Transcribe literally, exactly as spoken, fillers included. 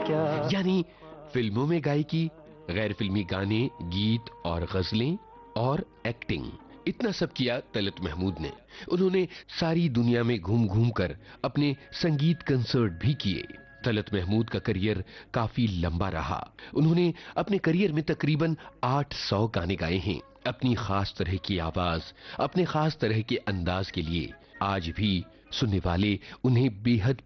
क्या। यानी फिल्मों में गायकी, गैर फिल्मी गाने, गीत और गजलें और एक्टिंग, इतना सब किया तलत महमूद ने। उन्होंने सारी दुनिया में घूम घूम कर अपने संगीत कंसर्ट भी किए। तलत महमूद का करियर काफी लंबा रहा। उन्होंने अपने करियर में तकरीबन आठ सौ गाने गाए हैं। अपनी खास तरह की आवाज, अपने खास तरह के अंदाज के लिए आज भी सुनने वाले उन्हें बेहद